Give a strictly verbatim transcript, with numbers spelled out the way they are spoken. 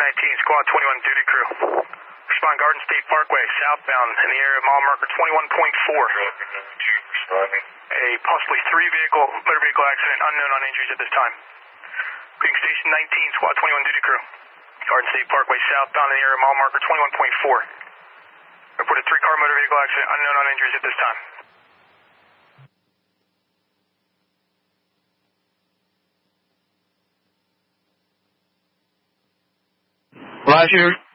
nineteen, Squad twenty-one duty crew. Respond Garden State Parkway, southbound in the area of mile marker twenty-one point four. A possibly three vehicle, motor vehicle accident, unknown on injuries at this time. Reading Station nineteen, Squad twenty-one duty crew. Garden State Parkway, southbound in the area of mile marker twenty-one point four. Reported three-car motor vehicle accident, unknown on injuries at this time. Roger.